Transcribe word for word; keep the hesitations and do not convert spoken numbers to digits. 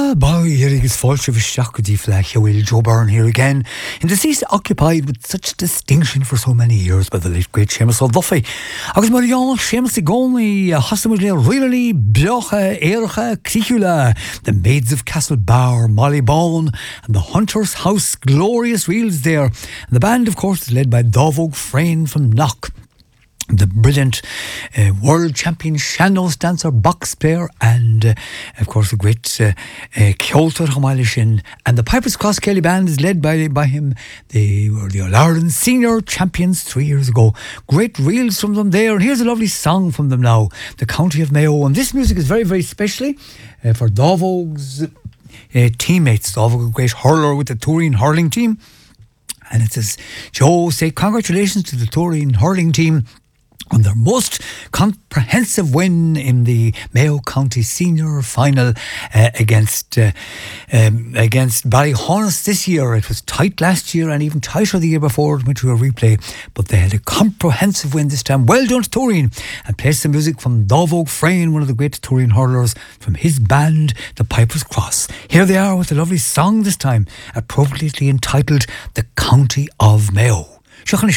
Ah, boy, here is Falch of Shakudi Flash, Will Joe Byrne here again, in the seat occupied with such distinction for so many years by the late great Seamus O'Duffy. Agus Marion, Seamus Igoni, Hossamudley, Really, Blocha, Ercha, Cricula, the Maids of Castlebar, Molly Bone, and the Hunter's House, glorious reels there. And the band, of course, is led by Dovog Frayne from Knock. The brilliant uh, world champion Shannos dancer, box player, and uh, of course the great uh, uh, Kyoto Hamalishin. And the Piper's Cross Kelly band is led by by him. They were the All Ireland senior champions three years ago. Great reels from them there. And here's a lovely song from them now, The County of Mayo. And this music is very, very specially uh, for Dovog's uh, teammates. Dovog, a great hurler with the Turin hurling team. And it says, Joe, say congratulations to the Turin hurling team on their most comprehensive win in the Mayo County Senior Final uh, against uh, um, against Ballyhonus this year. It was tight last year and even tighter the year before. It went to a replay, but they had a comprehensive win this time. Well done to Turin. And plays some music from Dovog Frayne, one of the great Turin hurlers, from his band, the Piper's Cross. Here they are with a lovely song this time, appropriately entitled The County of Mayo. Shochan